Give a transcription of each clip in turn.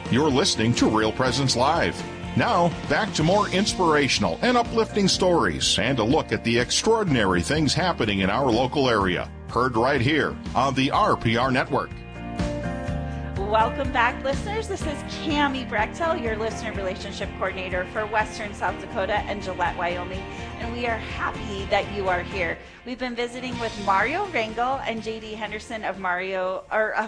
You're listening to Real Presence Live. Now, back to more inspirational and uplifting stories and a look at the extraordinary things happening in our local area. Heard right here on the RPR Network. Welcome back, listeners. This is Cammie Brechtel, your listener relationship coordinator for Western South Dakota and Gillette, Wyoming, and we are happy that you are here. We've been visiting with Mario Rangel and JD Henderson of Mario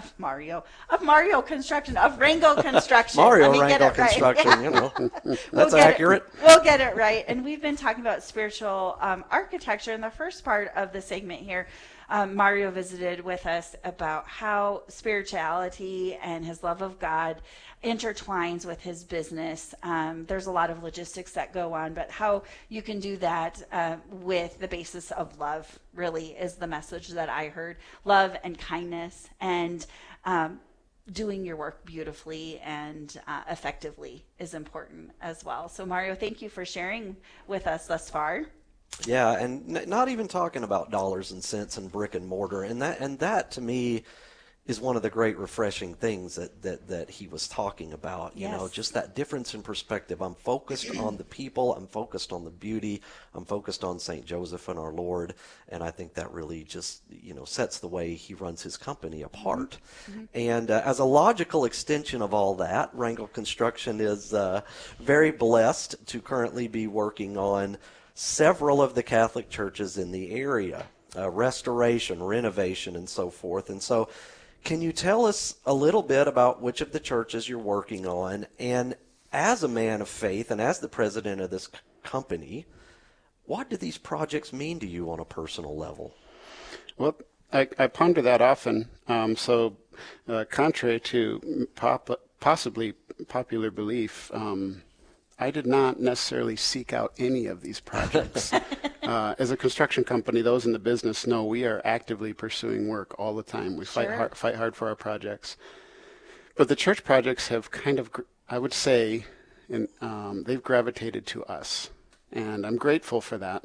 Construction, of Rangel Construction. Mario Rangel Construction, you know, that's accurate. We'll get it right. And we've been talking about spiritual architecture in the first part of the segment here. Mario visited with us about how spirituality and his love of God intertwines with his business. There's a lot of logistics that go on, but how you can do that with the basis of love really is the message that I heard. Love and kindness and doing your work beautifully and effectively is important as well. So Mario, thank you for sharing with us thus far. Yeah, and not even talking about dollars and cents and brick and mortar, and that to me is one of the great refreshing things that he was talking about. You know, just that difference in perspective. I'm focused on the people, I'm focused on the beauty, I'm focused on St. Joseph and our Lord, and I think that really just, you know, sets the way he runs his company apart. Mm-hmm. And as a logical extension of all that, Rangel Construction is very blessed to currently be working on several of the Catholic churches in the area, restoration, renovation, and so forth. And so can you tell us a little bit about which of the churches you're working on? And as a man of faith and as the president of this company, what do these projects mean to you on a personal level? Well, I ponder that often. Contrary to possibly popular belief, I did not necessarily seek out any of these projects. As a construction company, those in the business know we are actively pursuing work all the time. We fight hard for our projects. But the church projects have kind of, I would say, they've gravitated to us. And I'm grateful for that.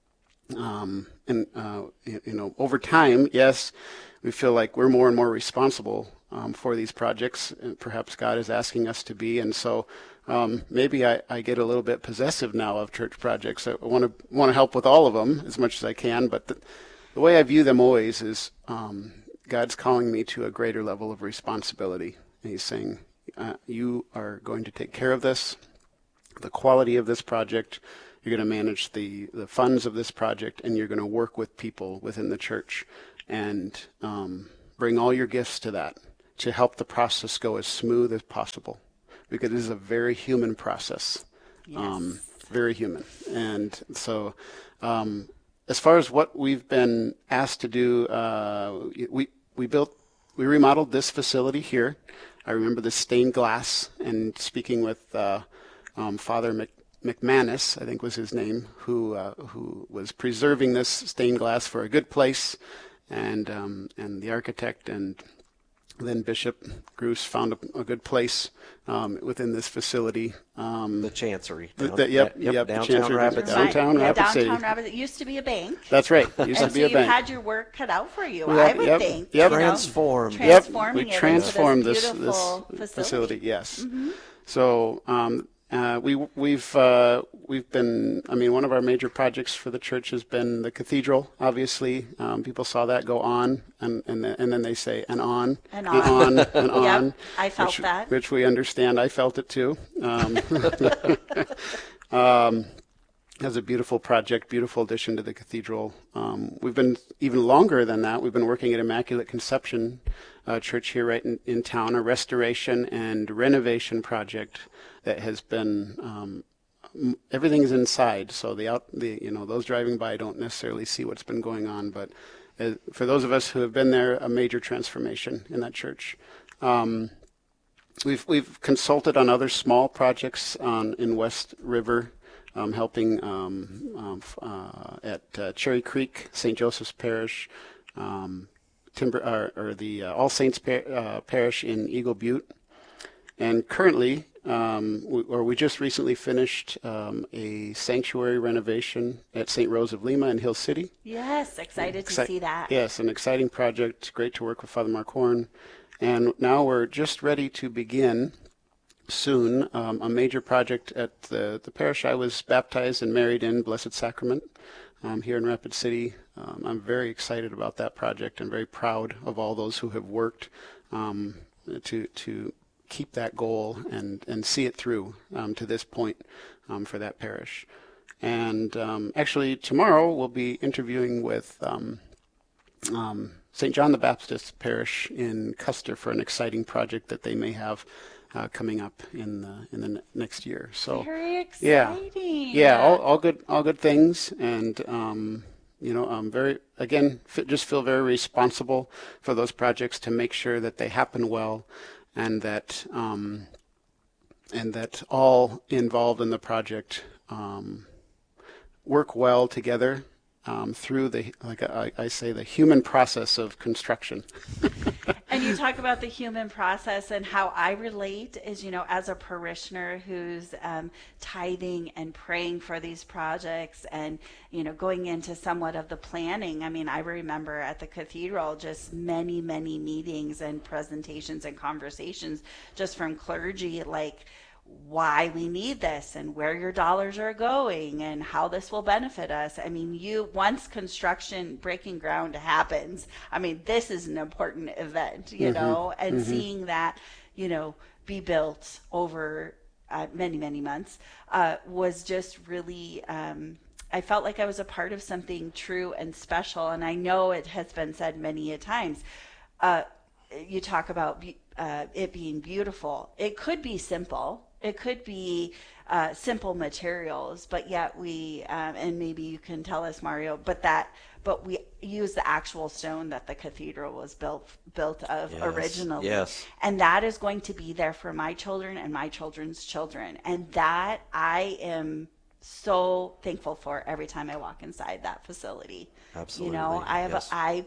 Over time, yes, we feel like we're more and more responsible for these projects. And perhaps God is asking us to be. And so maybe I get a little bit possessive now of church projects. I want to help with all of them as much as I can, but the way I view them always is God's calling me to a greater level of responsibility. And he's saying, you are going to take care of this, the quality of this project. You're going to manage the funds of this project, and you're going to work with people within the church and bring all your gifts to that to help the process go as smooth as possible. Because this is a very human process, very human. And so as far as what we've been asked to do, we remodeled this facility here. I remember the stained glass, and speaking with Father McManus, I think was his name, who was preserving this stained glass for a good place, and the architect and then Bishop Gruss found a good place within this facility. The Chancery. Downtown Rapid City. Downtown Rapid. It used to be a bank. That's right. It used to be a bank. You had your work cut out for you, I would think. Transformed. We transformed this facility. Yes. Mm-hmm. So we've been, one of our major projects for the church has been the cathedral, obviously. People saw that go on, and then they say, and on. Yep, I felt that. Which we understand. I felt it too. As a beautiful project, beautiful addition to the cathedral. We've been even longer than that. We've been working at Immaculate Conception Church here right in town, a restoration and renovation project that has been everything's inside, so those driving by don't necessarily see what's been going on. But for those of us who have been there, a major transformation in that church. We've consulted on other small projects in West River, helping at Cherry Creek, St. Joseph's Parish, the All Saints Parish in Eagle Butte, and currently. We just recently finished a sanctuary renovation at St. Rose of Lima in Hill City. Yes, excited to see that. Yes, an exciting project. Great to work with Father Mark Horn. And now we're just ready to begin soon a major project at the parish I was baptized and married in, Blessed Sacrament, here in Rapid City. I'm very excited about that project and very proud of all those who have worked to keep that goal and see it through to this point for that parish. And actually tomorrow we'll be interviewing with St. John the Baptist Parish in Custer for an exciting project that they may have coming up in the next year. So very exciting. Yeah, all good things, and I'm very just feel very responsible for those projects to make sure that they happen well, and that all involved in the project work well together. Through I say, the human process of construction. And you talk about the human process, and how I relate is, as a parishioner who's tithing and praying for these projects and, going into somewhat of the planning. I mean, I remember at the cathedral just many, many meetings and presentations and conversations just from clergy, like why we need this and where your dollars are going and how this will benefit us. I mean, once construction breaking ground happens, I mean, this is an important event, and seeing that, be built over many, many months was just really, I felt like I was a part of something true and special. And I know it has been said many a times. You talk about it being beautiful. It could be simple. It could be simple materials, but yet we, and maybe you can tell us, Mario, but we use the actual stone that the cathedral was built of originally. Yes. And that is going to be there for my children and my children's children. And that I am so thankful for every time I walk inside that facility. Absolutely. I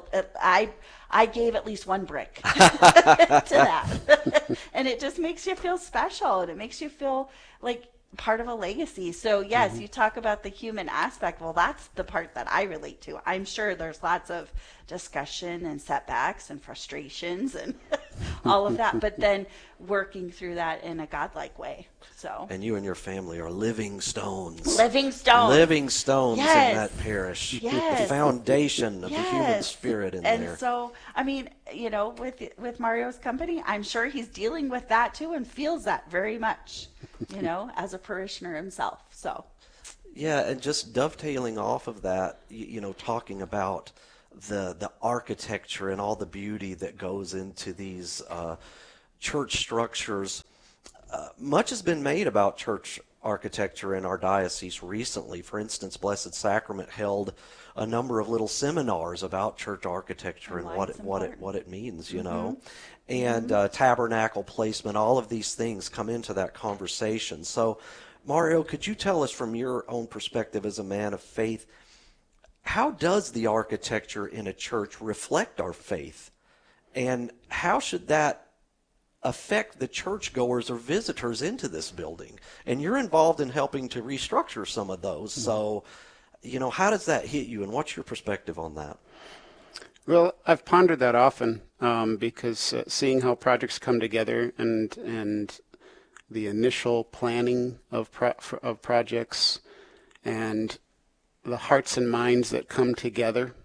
gave at least one brick to that. And it just makes you feel special, and it makes you feel like part of a legacy. So yes, you talk about the human aspect. Well, that's the part that I relate to. I'm sure there's lots of discussion and setbacks and frustrations and all of that, but then working through that in a godlike way. So. And you and your family are living stones. Living stones. Living stones Yes. in that parish. Yes. The foundation of the human spirit in there. And so, I mean, with Mario's company, I'm sure he's dealing with that too and feels that very much, as a parishioner himself. So. Yeah, and just dovetailing off of that, talking about the architecture and all the beauty that goes into these church structures. Much has been made about church architecture in our diocese recently. For instance, Blessed Sacrament held a number of little seminars about church architecture and what it means, and tabernacle placement. All of these things come into that conversation. So, Mario, could you tell us from your own perspective as a man of faith, how does the architecture in a church reflect our faith, and how should that affect the churchgoers or visitors into this building? And you're involved in helping to restructure some of those. So, how does that hit you, and what's your perspective on that? Well, I've pondered that often because seeing how projects come together and the initial planning of projects and the hearts and minds that come together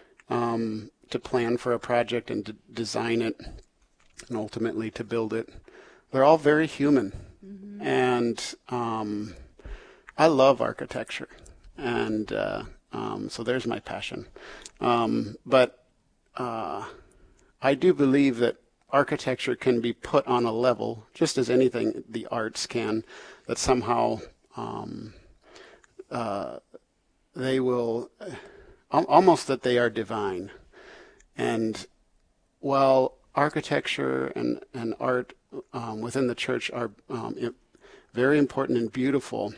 to plan for a project and to design it and ultimately to build it, they're all very human. And I love architecture, and so there's my passion. But I do believe that architecture can be put on a level, just as anything the arts can, that somehow they will, almost that they are divine. And while architecture and art within the church are very important and beautiful,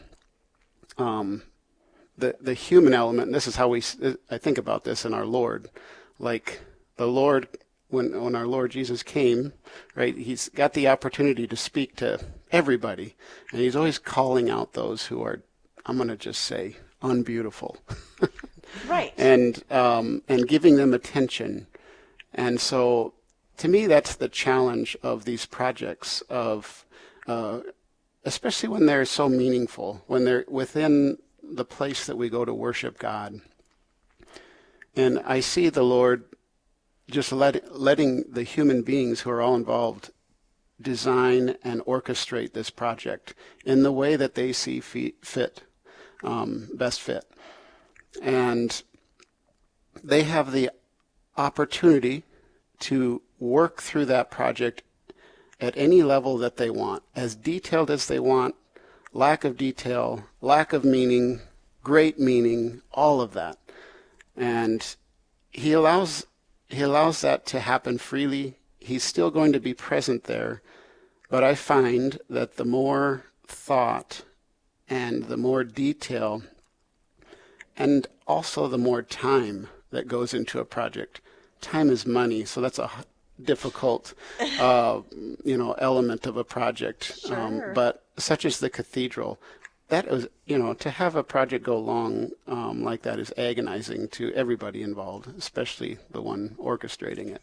the human element, and this is how I think about this in our Lord, like the Lord, when our Lord Jesus came, right, he's got the opportunity to speak to everybody, and he's always calling out those who are, I'm going to just say, unbeautiful. Right. And giving them attention. And so to me, that's the challenge of these projects, of especially when they're so meaningful, when they're within the place that we go to worship God. And I see the Lord just letting the human beings who are all involved design and orchestrate this project in the way that they see best fit. And they have the opportunity to work through that project at any level that they want, as detailed as they want, lack of detail, lack of meaning, great meaning, all of that. And he allows that to happen freely. He's still going to be present there, but I find that the more thought and the more detail and also the more time that goes into a project. Time is money, so that's a difficult element of a project. Sure. But such as the cathedral, that is, to have a project go long like that is agonizing to everybody involved, especially the one orchestrating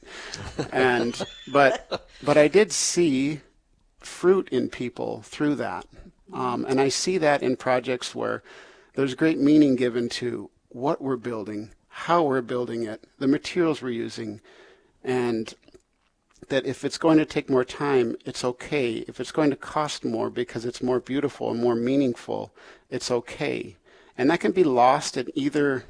it. But I did see fruit in people through that. And I see that in projects where there's great meaning given to what we're building, how we're building it, the materials we're using, and that if it's going to take more time, it's okay. If it's going to cost more because it's more beautiful and more meaningful, it's okay. And that can be lost at either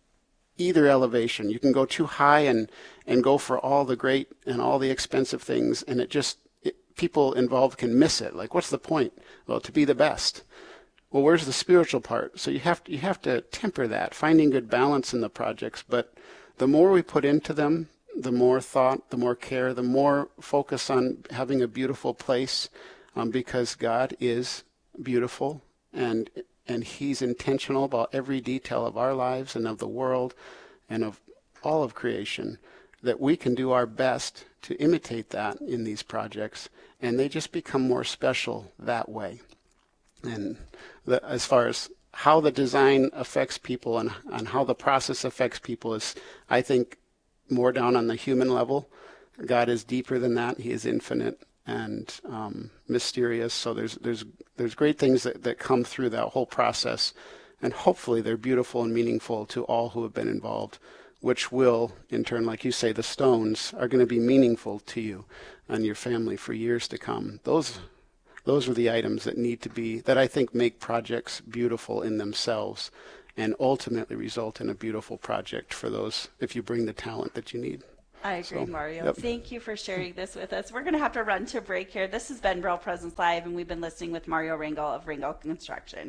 elevation. You can go too high and go for all the great and all the expensive things, and people involved can miss it. Like, what's the point? Well, to be the best. Well, where's the spiritual part? So you have to temper that, finding good balance in the projects. But the more we put into them, the more thought, the more care, the more focus on having a beautiful place, because God is beautiful and He's intentional about every detail of our lives and of the world and of all of creation, that we can do our best to imitate that in these projects, and they just become more special that way. And as far as how the design affects people and how the process affects people is, I think, more down on the human level. God is deeper than that. He is infinite and mysterious. So there's great things that come through that whole process, and hopefully they're beautiful and meaningful to all who have been involved, which will, in turn, like you say, the stones are going to be meaningful to you and your family for years to come. Those are the items that I think make projects beautiful in themselves and ultimately result in a beautiful project for those, if you bring the talent that you need. I agree, Mario. Yep. Thank you for sharing this with us. We're going to have to run to a break here. This has been Real Presence Live, and we've been listening with Mario Ringel of Ringel Construction.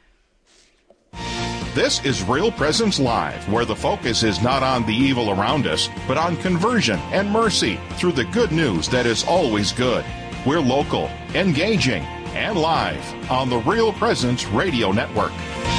This is Real Presence Live, where the focus is not on the evil around us, but on conversion and mercy through the good news that is always good. We're local, engaging, and live on the Real Presence Radio Network.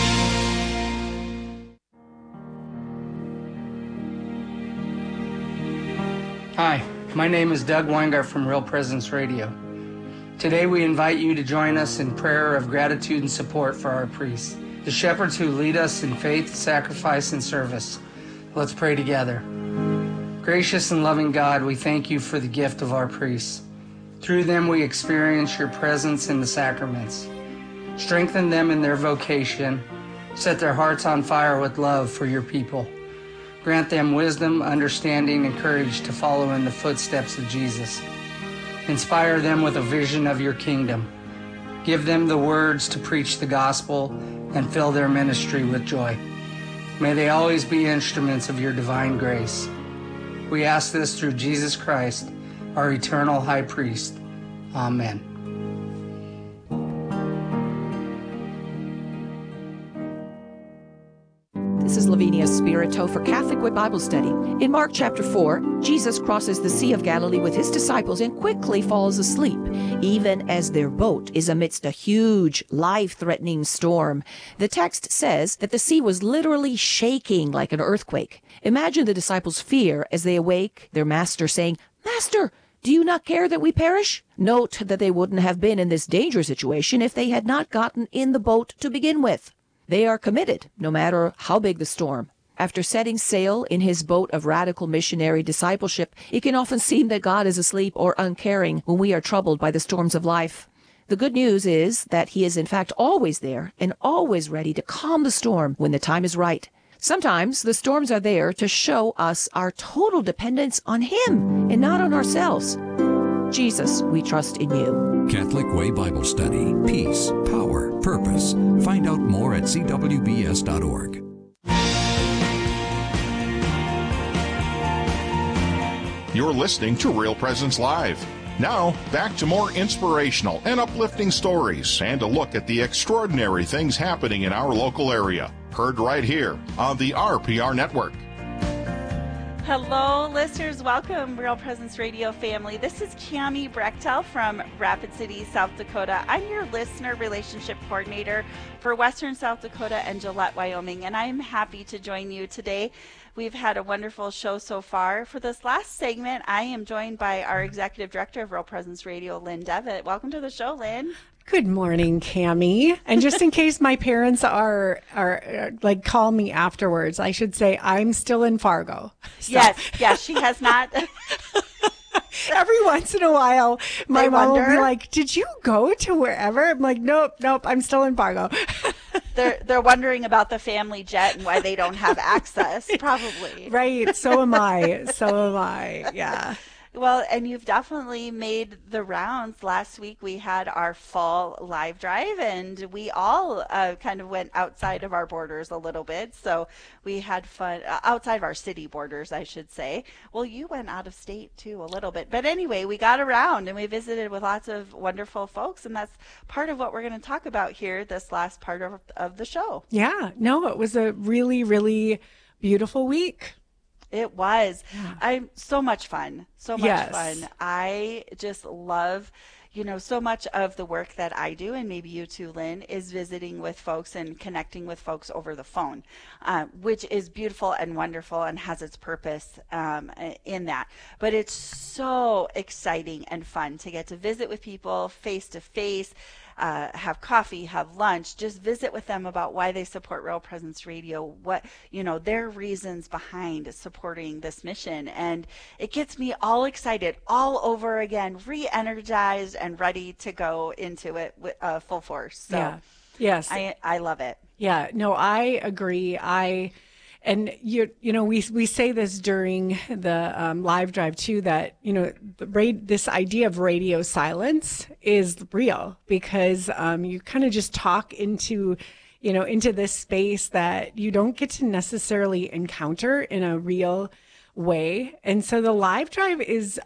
Hi, my name is Doug Weingart from Real Presence Radio. Today we invite you to join us in prayer of gratitude and support for our priests, the shepherds who lead us in faith, sacrifice, and service. Let's pray together. Gracious and loving God, we thank you for the gift of our priests. Through them we experience your presence in the sacraments. Strengthen them in their vocation. Set their hearts on fire with love for your people. Grant them wisdom, understanding, and courage to follow in the footsteps of Jesus. Inspire them with a vision of your kingdom. Give them the words to preach the gospel and fill their ministry with joy. May they always be instruments of your divine grace. We ask this through Jesus Christ, our eternal high priest. Amen. This is Lavinia Spirito for Catholic Way Bible Study. In Mark chapter 4, Jesus crosses the Sea of Galilee with his disciples and quickly falls asleep, even as their boat is amidst a huge, life-threatening storm. The text says that the sea was literally shaking like an earthquake. Imagine the disciples' fear as they awake, their master saying, "Master, do you not care that we perish?" Note that they wouldn't have been in this dangerous situation if they had not gotten in the boat to begin with. They are committed, no matter how big the storm. After setting sail in his boat of radical missionary discipleship, it can often seem that God is asleep or uncaring when we are troubled by the storms of life. The good news is that he is in fact always there and always ready to calm the storm when the time is right. Sometimes the storms are there to show us our total dependence on him and not on ourselves. Jesus, we trust in you. Catholic Way Bible Study. Peace, power, purpose. Find out more at cwbs.org. You're listening to Real Presence Live. Now, back to more inspirational and uplifting stories and a look at the extraordinary things happening in our local area. Heard right here on the RPR Network. Hello, listeners. Welcome, Real Presence Radio family. This is Cami Brechtel from Rapid City, South Dakota. I'm your listener relationship coordinator for Western South Dakota and Gillette, Wyoming, and I'm happy to join you today. We've had a wonderful show so far. For this last segment, I am joined by our Executive Director of Real Presence Radio, Lynn Devitt. Welcome to the show, Lynn. Good morning, Cami. And just in case my parents are like call me afterwards, I should say I'm still in Fargo. So. Yes, she has not. Every once in a while, my mom will be like, "Did you go to wherever?" I'm like, "Nope, I'm still in Fargo." They're wondering about the family jet and why they don't have access, probably. Right. So am I. Yeah. Well, and you've definitely made the rounds. Last week we had our fall live drive, and we all kind of went outside of our borders a little bit. So we had fun outside of our city borders, I should say. Well, you went out of state too a little bit. But anyway, we got around and we visited with lots of wonderful folks, and that's part of what we're going to talk about here this last part of the show. Yeah. No, it was a really, really beautiful week. It was. I'm so much fun. Yes. Fun. I just love, so much of the work that I do, and maybe you too, Lynn, is visiting with folks and connecting with folks over the phone, which is beautiful and wonderful and has its purpose in that. But it's so exciting and fun to get to visit with people face to face, have coffee, have lunch, just visit with them about why they support Real Presence Radio, what, their reasons behind supporting this mission. And it gets me all excited all over again, re-energized and ready to go into it with full force. So yeah. Yes. I love it. Yeah, no, I agree. And we say this during the live drive too, that this idea of radio silence is real, because you kind of just talk into this space that you don't get to necessarily encounter in a real way. And so the live drive is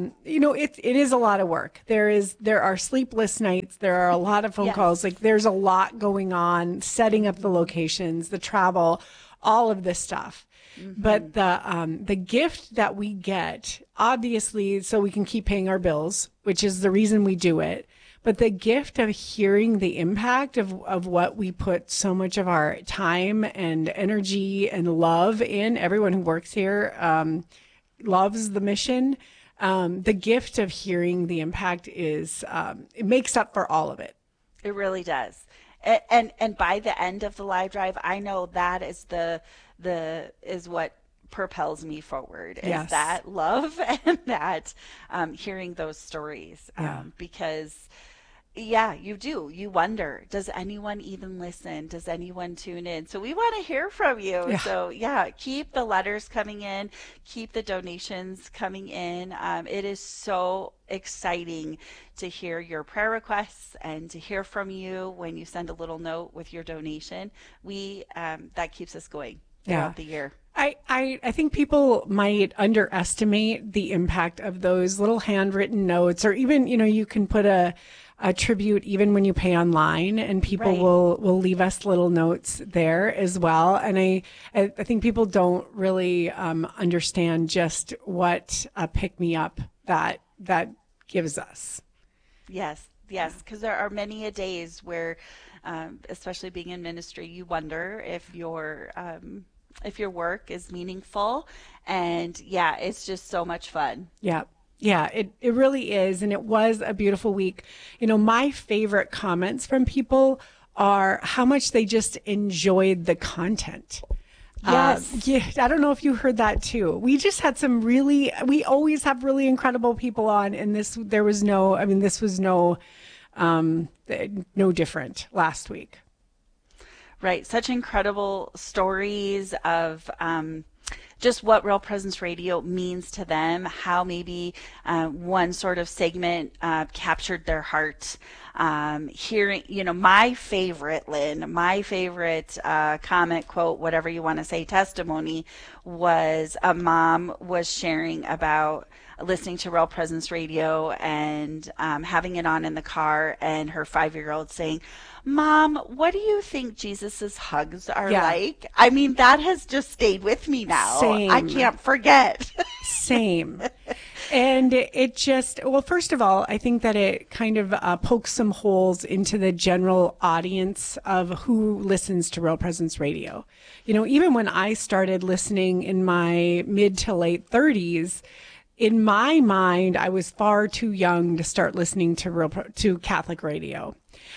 it is a lot of work. There are sleepless nights, there are a lot of phone calls, like there's a lot going on, setting up the locations, the travel, all of this stuff. Mm-hmm. But the gift that we get, obviously, so we can keep paying our bills, which is the reason we do it. But the gift of hearing the impact of what we put so much of our time and energy and love in, everyone who works here loves the mission. The gift of hearing the impact is, it makes up for all of it. It really does. And by the end of the live drive, I know that is is what propels me forward. Is that love and that hearing those stories, because you do. You wonder, does anyone even listen? Does anyone tune in? So we want to hear from you. Yeah. So keep the letters coming in, keep the donations coming in. It is so exciting to hear your prayer requests and to hear from you when you send a little note with your donation. That keeps us going throughout the year. I think people might underestimate the impact of those little handwritten notes, or even, you can put a tribute even when you pay online, and people will leave us little notes there as well. And I think people don't really understand just what a pick-me-up that gives us. Yes, because there are many days where, especially being in ministry, you wonder if your work is meaningful, and it's just so much fun. Yeah, it really is. And it was a beautiful week. My favorite comments from people are how much they just enjoyed the content. Yes. I don't know if you heard that too. We just had we always have really incredible people on, and this was no no different last week. Right. Such incredible stories of just what Real Presence Radio means to them, how maybe one sort of segment captured their heart. Hearing, my favorite, Lynn, comment, quote, whatever you want to say, testimony was a mom was sharing about listening to Real Presence Radio and having it on in the car, and her 5-year-old saying, "Mom, what do you think Jesus's hugs are like?" I mean, that has just stayed with me now. Same. I can't forget. Same. And it just, well, first of all, I think that it kind of pokes some holes into the general audience of who listens to Real Presence Radio. Even when I started listening in my mid to late 30s, in my mind, I was far too young to start listening to Catholic radio.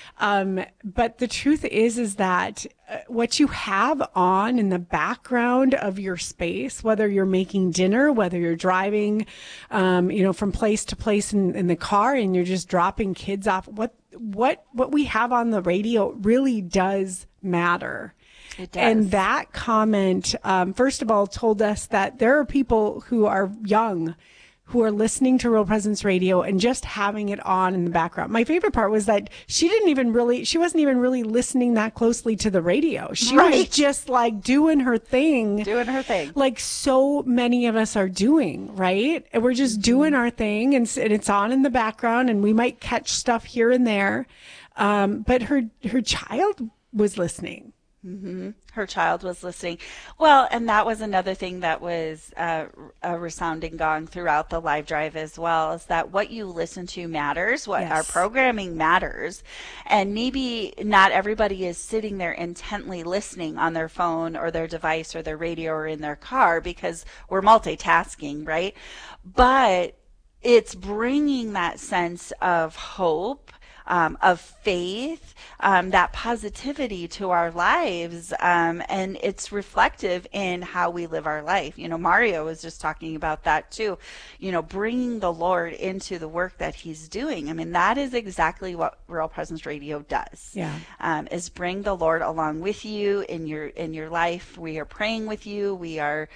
But the truth is that what you have on in the background of your space, whether you're making dinner, whether you're driving, from place to place in the car, and you're just dropping kids off, what we have on the radio really does matter. It does. And that comment, first of all, told us that there are people who are young who are listening to Real Presence Radio and just having it on in the background. My favorite part was that she wasn't even really listening that closely to the radio. She was just like doing her thing. Like so many of us are doing, right? And we're just doing our thing, and it's on in the background, and we might catch stuff here and there. But her child was listening. Mm-hmm. Her child was listening. Well, and that was another thing that was a resounding gong throughout the live drive as well, is that what you listen to matters, our programming matters. And maybe not everybody is sitting there intently listening on their phone or their device or their radio or in their car, because we're multitasking, right? But it's bringing that sense of hope, of faith, that positivity to our lives, and it's reflective in how we live our life. Mario was just talking about that too, bringing the Lord into the work that he's doing. I mean, that is exactly what Real Presence Radio does. Is bring the Lord along with you in your life. We are praying with you. We are,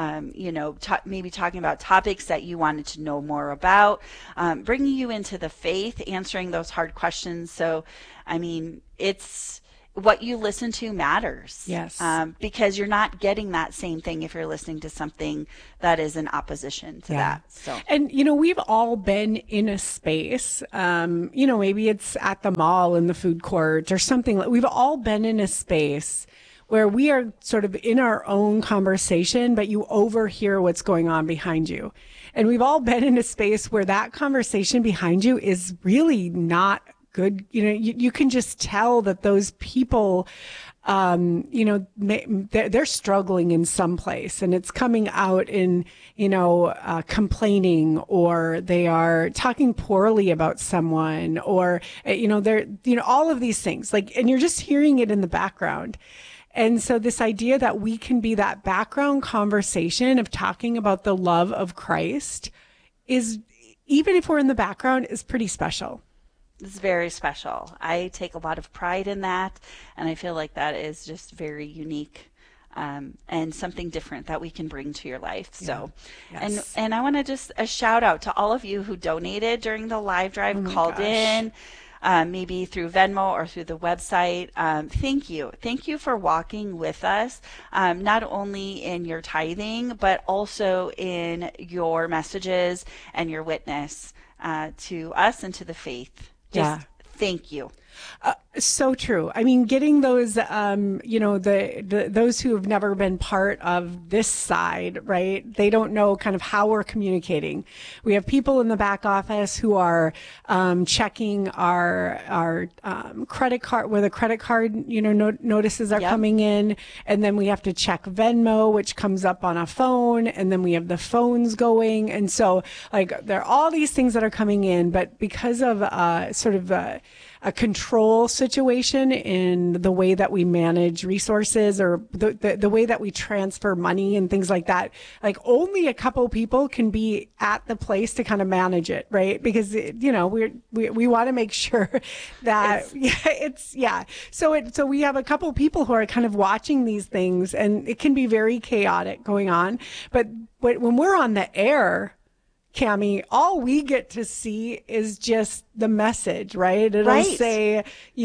maybe talking about topics that you wanted to know more about, bringing you into the faith, answering those hard questions. So, I mean, it's what you listen to matters. Yes. Because you're not getting that same thing if you're listening to something that is in opposition to that. So, and we've all been in a space, maybe it's at the mall in the food court or something. We've all been in a space where we are sort of in our own conversation, but you overhear what's going on behind you. And we've all been in a space where that conversation behind you is really not good. You can just tell that those people, they're struggling in some place, and it's coming out in, complaining, or they are talking poorly about someone, or, they're, all of these things, and you're just hearing it in the background. And so this idea that we can be that background conversation of talking about the love of Christ is, even if we're in the background, is pretty special. It's very special. I take a lot of pride in that, and I feel like that is just very unique, and something different that we can bring to your life. So, and I want to just a shout out to all of you who donated during the live drive, called in, maybe through Venmo or through the website. Thank you. Thank you for walking with us, not only in your tithing, but also in your messages and your witness to us and to the faith. Just thank you. So true. I mean, getting those, those who have never been part of this side, right? They don't know kind of how we're communicating. We have people in the back office who are checking our credit card, where the credit card, notices are coming in, and then we have to check Venmo, which comes up on a phone, and then we have the phones going, and so there are all these things that are coming in, but because of sort of a control control situation in the way that we manage resources or the way that we transfer money and things like that. Like only a couple people can be at the place to kind of manage it, right? Because we want to make sure that So we have a couple people who are kind of watching these things, and it can be very chaotic going on. But when we're on the air, Cammie, all we get to see is just the message, right? It'll say,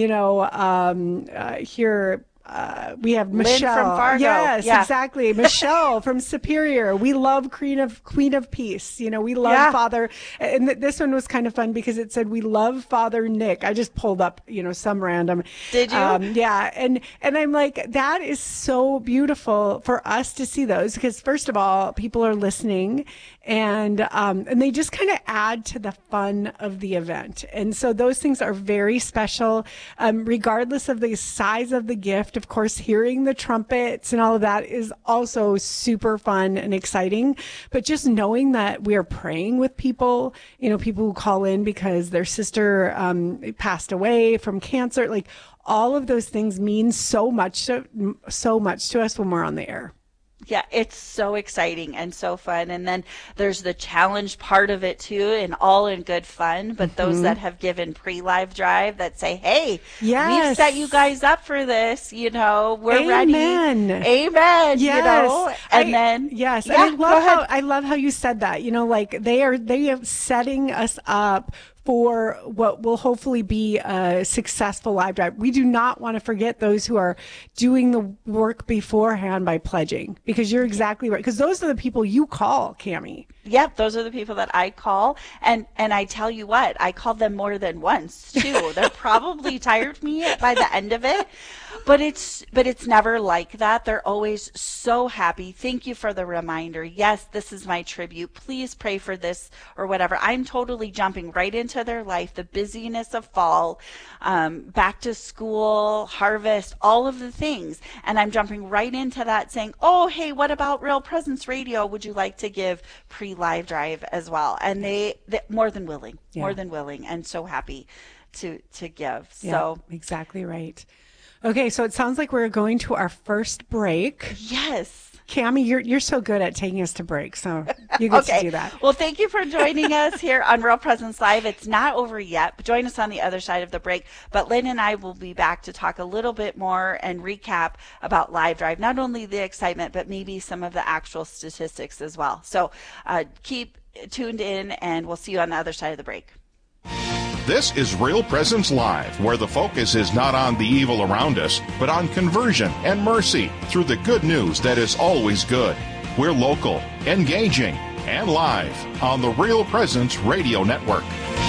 here, we have Michelle from Fargo. Yes, exactly. Michelle from Superior. We love Queen of Peace. We love Father. And this one was kind of fun because it said, we love Father Nick. I just pulled up, some random. Did you? Yeah. And I'm like, that is so beautiful for us to see those because first of all, people are listening and they just kind of add to the fun of the event. And so those things are very special, regardless of the size of the gift. Of course, hearing the trumpets and all of that is also super fun and exciting. But just knowing that we are praying with people, people who call in because their sister passed away from cancer, like all of those things mean so much to us when we're on the air. Yeah, it's so exciting and so fun. And then there's the challenge part of it too, and all in good fun. But those that have given pre-live drive that say, hey, we've set you guys up for this, we're ready. Amen. Yes. And I love how you said that, they are setting us up for what will hopefully be a successful live drive. We do not want to forget those who are doing the work beforehand by pledging, because you're exactly right. Because those are the people you call, Cammie. Yep, those are the people that I call, and I tell you what, I call them more than once too. They're probably tired of me by the end of it, but it's never like that. They're always so happy. Thank you for the reminder. Yes, this is my tribute. Please pray for this or whatever. I'm totally jumping right into their life, the busyness of fall, back to school, harvest, all of the things, and I'm jumping right into that, saying, "Oh, hey, what about Real Presence Radio? Would you like to give live drive as well?" And they more than willing, and so happy to give. So exactly right. Okay, so it sounds like we're going to our first break. Yes. Cammie, you're so good at taking us to break, so you get to do that. Well, thank you for joining us here on Real Presence Live. It's not over yet, but join us on the other side of the break. But Lynn and I will be back to talk a little bit more and recap about Live Drive, not only the excitement, but maybe some of the actual statistics as well. So keep tuned in, and we'll see you on the other side of the break. This is Real Presence Live, where the focus is not on the evil around us, but on conversion and mercy through the good news that is always good. We're local, engaging, and live on the Real Presence Radio Network.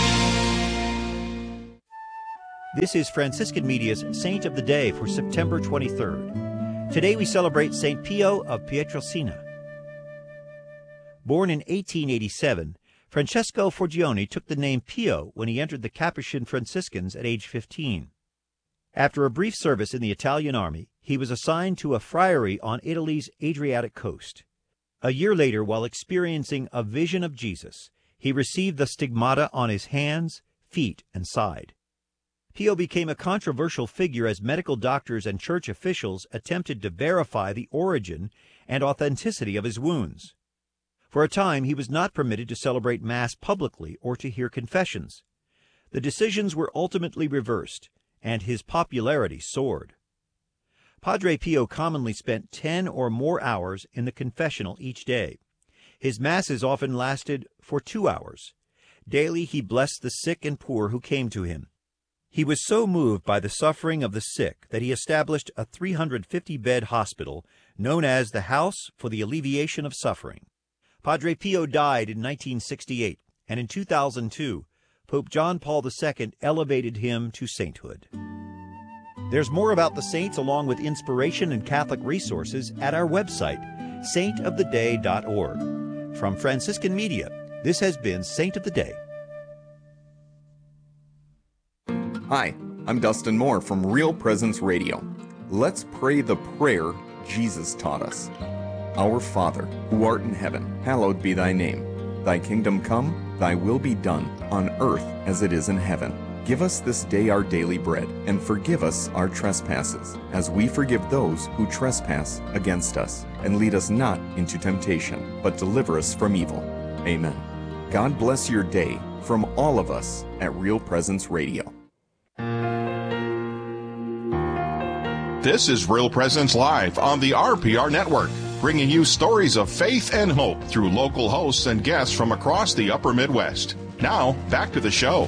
This is Franciscan Media's Saint of the Day for September 23rd. Today we celebrate St. Pio of Pietrelcina. Born in 1887, Francesco Forgione took the name Pio when he entered the Capuchin Franciscans at age 15. After a brief service in the Italian army, he was assigned to a friary on Italy's Adriatic coast. A year later, while experiencing a vision of Jesus, he received the stigmata on his hands, feet, and side. Pio became a controversial figure as medical doctors and church officials attempted to verify the origin and authenticity of his wounds. For a time, he was not permitted to celebrate Mass publicly or to hear confessions. The decisions were ultimately reversed, and his popularity soared. Padre Pio commonly spent 10 or more hours in the confessional each day. His Masses often lasted for 2 hours. Daily he blessed the sick and poor who came to him. He was so moved by the suffering of the sick that he established a 350-bed hospital known as the House for the Alleviation of Suffering. Padre Pio died in 1968, and in 2002, Pope John Paul II elevated him to sainthood. There's more about the saints along with inspiration and Catholic resources at our website, saintoftheday.org. From Franciscan Media, this has been Saint of the Day. Hi, I'm Dustin Moore from Real Presence Radio. Let's pray the prayer Jesus taught us. Our Father, who art in heaven, hallowed be thy name. Thy kingdom come, thy will be done, on earth as it is in heaven. Give us this day our daily bread, and forgive us our trespasses, as we forgive those who trespass against us. And lead us not into temptation, but deliver us from evil. Amen. God bless your day from all of us at Real Presence Radio. This is Real Presence Live on the RPR Network, bringing you stories of faith and hope through local hosts and guests from across the upper Midwest. Now, back to the show.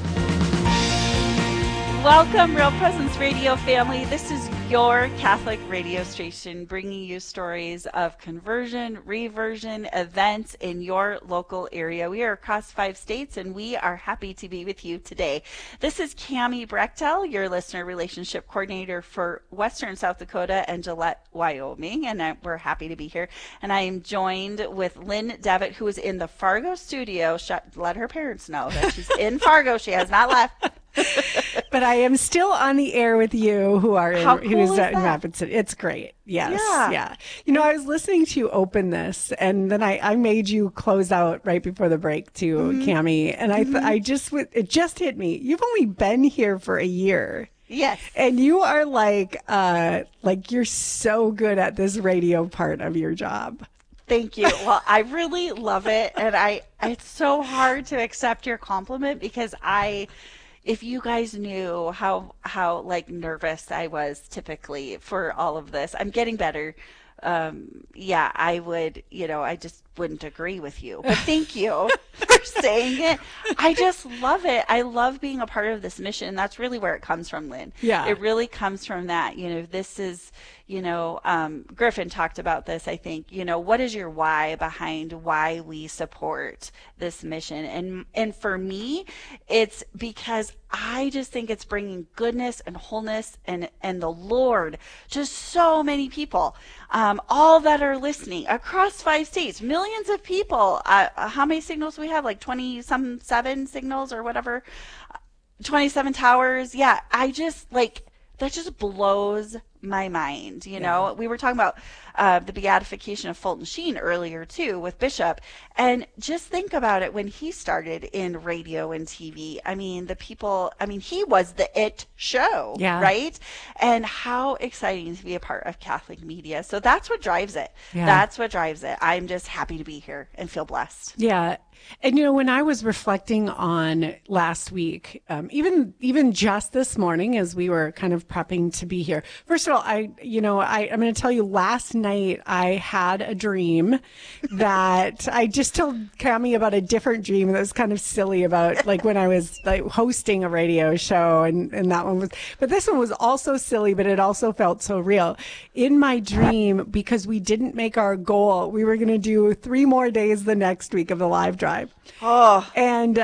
Welcome, Real Presence Radio family. This is your Catholic radio station bringing you stories of conversion, reversion, events in your local area. We are across 5 states, and we are happy to be with you today. This is Cami Brechtel, your listener relationship coordinator for Western South Dakota and Gillette, Wyoming, and we're happy to be here. And I am joined with Lynn Devitt, who is in the Fargo studio. Let her parents know that she's in Fargo. She has not left. But I am still on the air with you, who's is in Rapid City. It's great. Yes. Yeah. You know, I was listening to you open this, and then I made you close out right before the break too, Cami. And it just hit me. You've only been here for a year. Yes. And you are like you're so good at this radio part of your job. Thank you. Well, I really love it. And it's so hard to accept your compliment because if you guys knew how like nervous I was typically for all of this, I'm getting better. I would, I just wouldn't agree with you. But thank you for saying it. I just love it. I love being a part of this mission. That's really where it comes from, Lynn. Yeah. It really comes from that. This is, Griffin talked about this, I think, what is your why behind why we support this mission? And for me, it's because I just think it's bringing goodness and wholeness and the Lord to so many people, all that are listening across 5 states, millions of people. How many signals we have? Like 27 signals or whatever, 27 towers. Yeah, that just blows my mind. We were talking about the beatification of Fulton Sheen earlier too with Bishop, and just think about it when he started in radio and TV. I mean, he was the it show, right? And how exciting to be a part of Catholic media. So that's what drives it. Yeah. That's what drives it. I'm just happy to be here and feel blessed. Yeah. And, when I was reflecting on last week, even just this morning as we were kind of prepping to be here, first of all, I'm going to tell you, last night I had a dream that I just told Cami about a different dream that was kind of silly about like when I was like hosting a radio show and that one was, but this one was also silly, but it also felt so real. In my dream, because we didn't make our goal, we were going to do 3 more days the next week of the live drive. Oh, and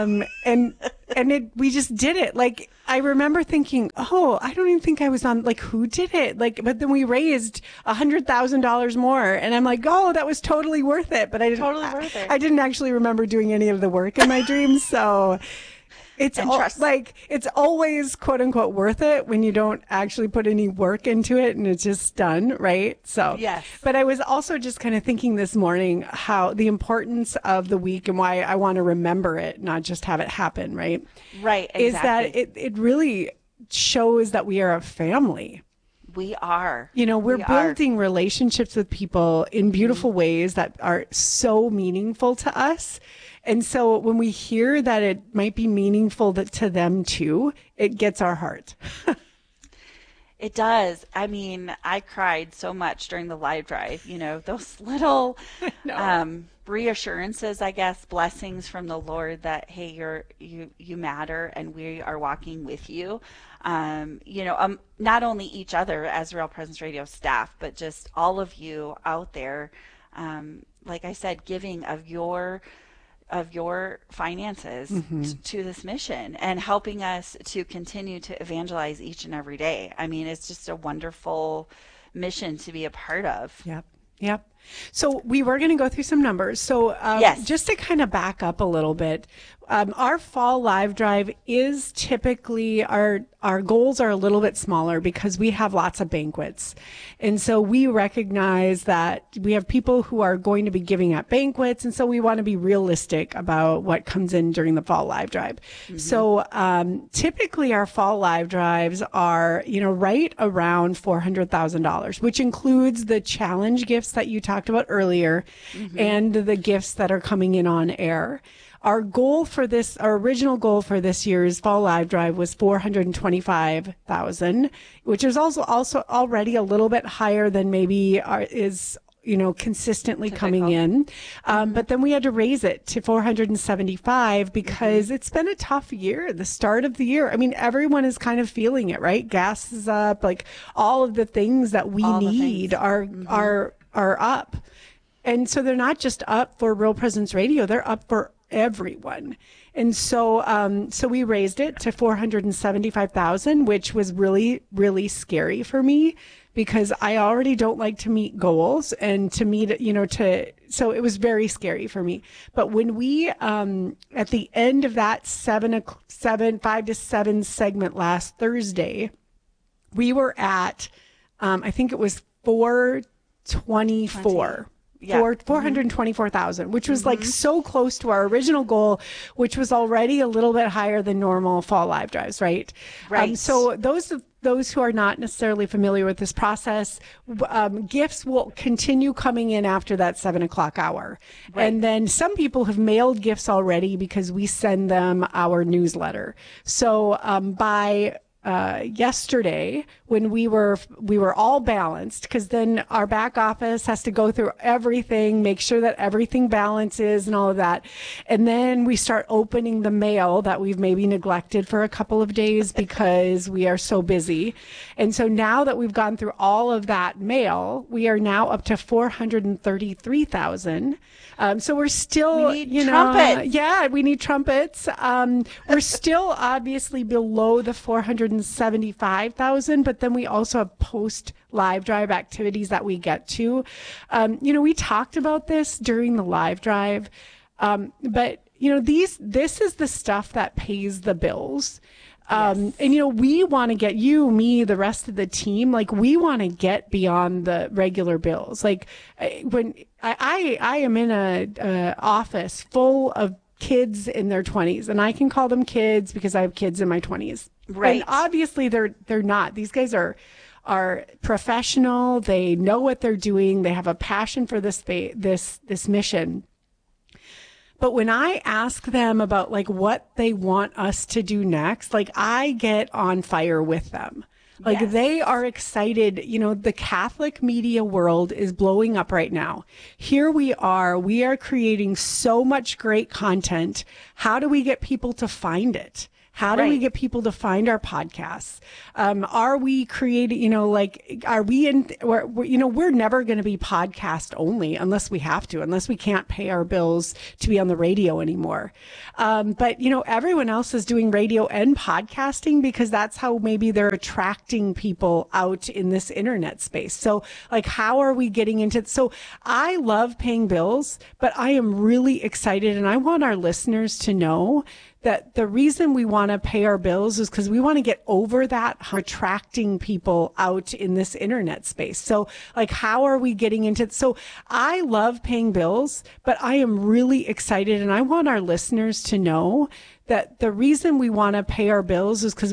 we just did it. Like, I remember thinking, I don't even think I was on, like, who did it? Like, but then we raised $100,000 more. And I'm like, that was totally worth it. But I didn't actually remember doing any of the work in my dreams. So it's it's always quote unquote worth it when you don't actually put any work into it and it's just done, right? So yes. But I was also just kind of thinking this morning how the importance of the week and why I want to remember it, not just have it happen, right? Right, exactly. Is that it really shows that we are a family. We are. We're building relationships with people in beautiful ways that are so meaningful to us. And so when we hear that it might be meaningful to them too, it gets our heart. It does. I mean, I cried so much during the live drive, those little reassurances, I guess, blessings from the Lord that, hey, you matter and we are walking with you. Not only each other as Real Presence Radio staff, but just all of you out there, like I said, giving of your finances to this mission and helping us to continue to evangelize each and every day. I mean, it's just a wonderful mission to be a part of. Yep. So we were going to go through some numbers. So yes. Just to kind of back up a little bit, our fall live drive is typically our goals are a little bit smaller because we have lots of banquets. And so we recognize that we have people who are going to be giving at banquets. And so we want to be realistic about what comes in during the fall live drive. Mm-hmm. So typically our fall live drives are, right around $400,000, which includes the challenge gifts that you talked about earlier mm-hmm. and the gifts that are coming in on air. Our original goal for this year's fall live drive was $425,000, which is also already a little bit higher than maybe is consistently coming in. But then we had to raise it to 475 because mm-hmm. it's been a tough year, the start of the year. I mean, everyone is kind of feeling it, right? Gas is up, like all of the things that we need are up. And so they're not just up for Real Presence Radio, they're up for everyone. And so we raised it to 475,000, which was really, really scary for me because I already don't like to meet goals and to meet, so it was very scary for me. But when we, at the end of that 5 to 7 segment last Thursday, we were at, I think it was 424. Yeah. 424,000, which was like so close to our original goal, which was already a little bit higher than normal fall live drives, right? Right. So those who are not necessarily familiar with this process, gifts will continue coming in after that 7:00 hour. Right. And then some people have mailed gifts already because we send them our newsletter. So by yesterday when we were all balanced, because then our back office has to go through everything, make sure that everything balances and all of that. And then we start opening the mail that we've maybe neglected for a couple of days because we are so busy. And so now that we've gone through all of that mail, we are now up to 433,000. So we're still, we need trumpets. Yeah, we need trumpets. We're still obviously below the 475,000, but then we also have post live drive activities that we get to. We talked about this during the live drive, but this is the stuff that pays the bills. And, we want to get you, me, the rest of the team, like we want to get beyond the regular bills. Like when I am in a office full of kids in their 20s, and I can call them kids because I have kids in my 20s. Right. And obviously they're not. These guys are professional. They know what they're doing. They have a passion for this mission. But when I ask them about like what they want us to do next, like I get on fire with them. Like yes. They are excited. The Catholic media world is blowing up right now. Here we are creating so much great content. How do we get people to find it? How do we get people to find our podcasts? Are we creating, are we we're never going to be podcast only unless we have to, unless we can't pay our bills to be on the radio anymore. But everyone else is doing radio and podcasting because that's how maybe they're attracting people out in this internet space. So like, how are we getting into, so I love paying bills, but I am really excited and I want our listeners to know that the reason we want to pay our bills is because we want to get over that attracting people out in this internet space. So like, how are we getting into it? So I love paying bills, but I am really excited and I want our listeners to know that the reason we want to pay our bills is because